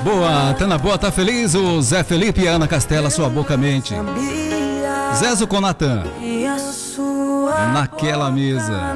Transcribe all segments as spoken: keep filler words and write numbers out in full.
boa, tá na boa, tá feliz? O Zé Felipe e a Ana Castela, sua boca mente. Zezo com Natan. Naquela mesa.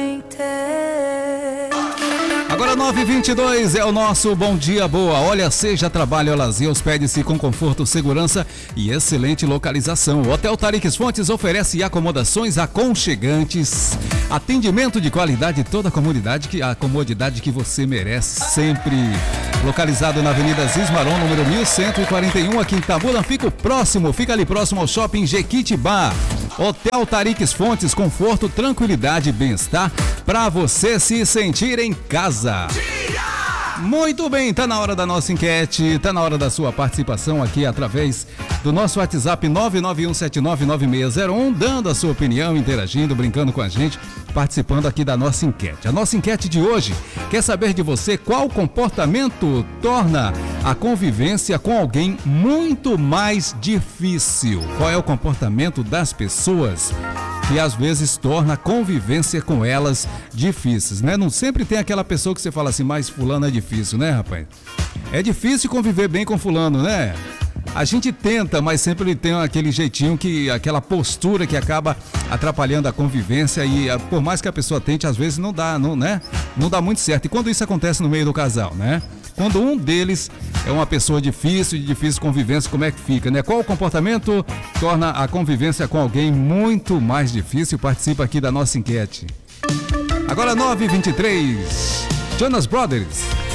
Agora nove e vinte e dois é o nosso Bom Dia Boa. Olha, seja trabalho ou lazer, hospede-se com conforto, segurança e excelente localização. O Hotel Tariques Fontes oferece acomodações aconchegantes, atendimento de qualidade, toda a comunidade, que, a comodidade que você merece sempre. Localizado na Avenida Zismaron, número mil cento e quarenta e um, aqui em Itabuna, fica próximo, fica ali próximo ao Shopping Jequitibá. Hotel Tariques Fontes, conforto, tranquilidade e bem-estar para você se sentir em casa. Muito bem, tá na hora da nossa enquete, tá na hora da sua participação aqui através do nosso WhatsApp nove nove um sete nove nove seis zero um, dando a sua opinião, interagindo, brincando com a gente, participando aqui da nossa enquete. A nossa enquete de hoje quer saber de você qual comportamento torna a convivência com alguém muito mais difícil. Qual é o comportamento das pessoas que às vezes torna a convivência com elas difíceis, né? Não sempre tem aquela pessoa que você fala assim, mas fulano é difícil, né, rapaz? É difícil conviver bem com fulano, né? A gente tenta, mas sempre tem aquele jeitinho, que, aquela postura que acaba atrapalhando a convivência e por mais que a pessoa tente, às vezes não dá, não, né? Não dá muito certo. E quando isso acontece no meio do casal, né? Quando um deles é uma pessoa difícil, de difícil convivência, como é que fica, né? Qual o comportamento torna a convivência com alguém muito mais difícil? Participa aqui da nossa enquete. Agora nove e vinte e três, Jonas Brothers.